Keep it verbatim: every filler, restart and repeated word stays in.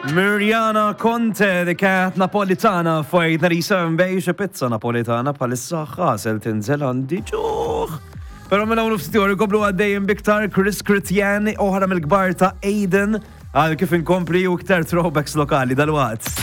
Mirjana Conte dik kienet Napolitana fajt narisa mbejx pizza Napolitana bħalissa ħasel tinżel għandi ġuħ. Pero minna unu f-stjori koblu għaddejjem biktar Chris Christian oħra mill-gbar ta' Aiden għal kif inkompli u iktar throwbacks lokali dal-waqt.